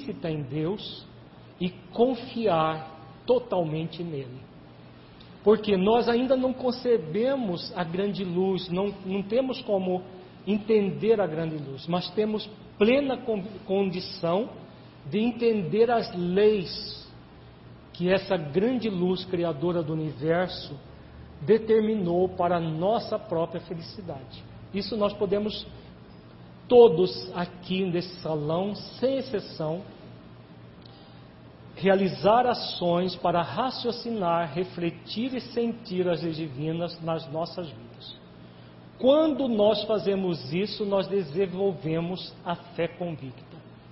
implícita em Deus e confiar totalmente nele. Porque nós ainda não concebemos a grande luz, não temos como entender a grande luz, mas temos plena condição de entender as leis que essa grande luz criadora do universo determinou para a nossa própria felicidade. Isso nós podemos, todos aqui nesse salão, sem exceção, realizar ações para raciocinar, refletir e sentir as leis divinas nas nossas vidas. Quando nós fazemos isso, nós desenvolvemos a fé convicta.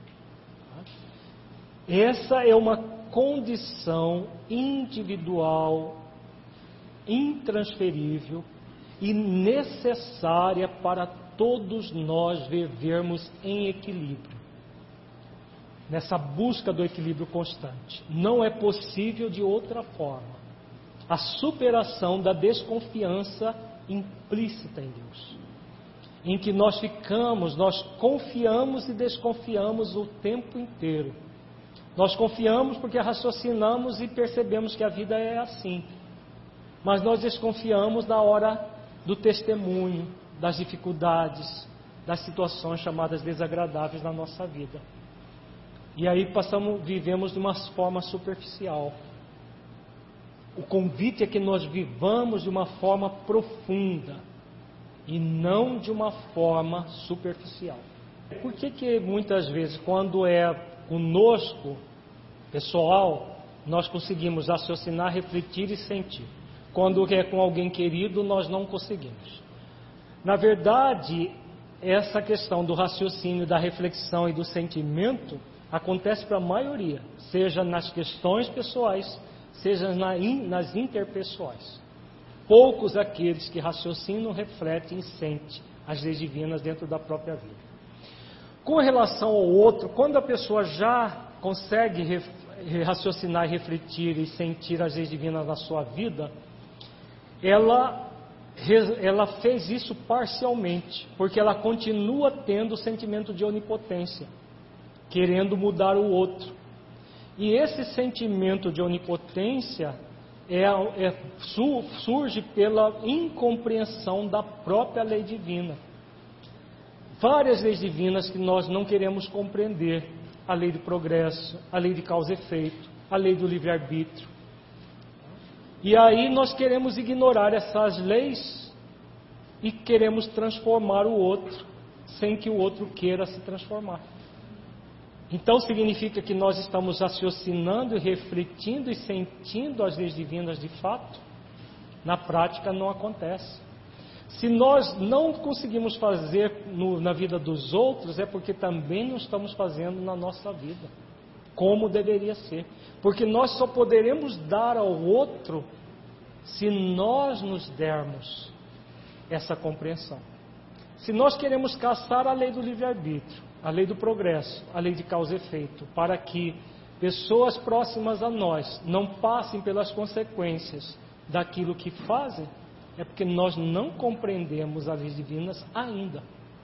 Essa é uma condição individual, intransferível e necessária para todos nós vivermos em equilíbrio, nessa busca do equilíbrio constante. Não é possível de outra forma. A superação da desconfiança implícita em Deus, em que nós confiamos e desconfiamos o tempo inteiro. Nós confiamos porque raciocinamos e percebemos que a vida é assim. Mas nós desconfiamos na hora do testemunho, das dificuldades, das situações chamadas desagradáveis na nossa vida. E aí vivemos de uma forma superficial. O convite é que nós vivamos de uma forma profunda e não de uma forma superficial. Por que muitas vezes, quando é conosco, pessoal, nós conseguimos raciocinar, refletir e sentir? Quando é com alguém querido, nós não conseguimos. Na verdade, essa questão do raciocínio, da reflexão e do sentimento acontece para a maioria, seja nas questões pessoais, seja nas interpessoais. Poucos aqueles que raciocinam, refletem e sentem as leis divinas dentro da própria vida. Com relação ao outro, quando a pessoa já consegue raciocinar, refletir e sentir as leis divinas na sua vida, ela fez isso parcialmente, porque ela continua tendo o sentimento de onipotência, querendo mudar o outro. E esse sentimento de onipotência surge pela incompreensão da própria lei divina. Várias leis divinas que nós não queremos compreender: a lei do progresso, a lei de causa e efeito, a lei do livre-arbítrio. E aí nós queremos ignorar essas leis e queremos transformar o outro, sem que o outro queira se transformar. Então significa que nós estamos raciocinando, refletindo e sentindo as leis divinas de fato? Na prática não acontece. Se nós não conseguimos fazer na vida dos outros, é porque também não estamos fazendo na nossa vida, como deveria ser. Porque nós só poderemos dar ao outro se nós nos dermos essa compreensão. Se nós queremos caçar a lei do livre-arbítrio, a lei do progresso, a lei de causa e efeito, para que pessoas próximas a nós não passem pelas consequências daquilo que fazem, é porque nós não compreendemos as leis divinas ainda.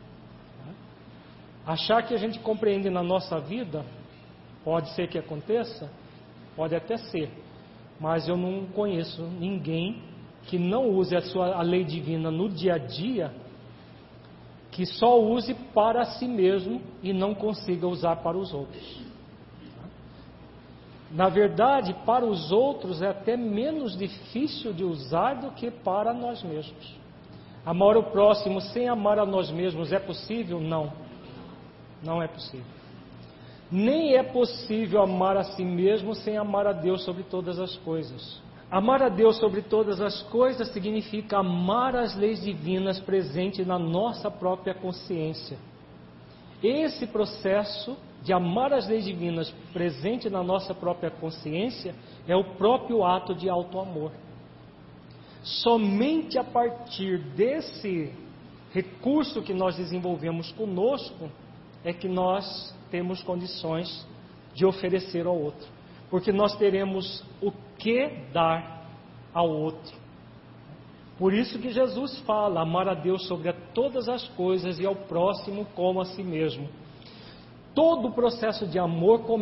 Achar que a gente compreende na nossa vida, pode ser que aconteça, pode até ser, mas eu não conheço ninguém que não use a lei divina no dia a dia, que só use para si mesmo e não consiga usar para os outros. Na verdade, para os outros é até menos difícil de usar do que para nós mesmos. Amar o próximo sem amar a nós mesmos é possível? Não. Não é possível. Nem é possível amar a si mesmo sem amar a Deus sobre todas as coisas. Amar a Deus sobre todas as coisas significa amar as leis divinas presentes na nossa própria consciência. Esse processo de amar as leis divinas presente na nossa própria consciência é o próprio ato de auto-amor. Somente a partir desse recurso que nós desenvolvemos conosco é que nós temos condições de oferecer ao outro, porque nós teremos o que dar ao outro. Por isso que Jesus fala: amar a Deus sobre todas as coisas e ao próximo como a si mesmo. Todo o processo de amor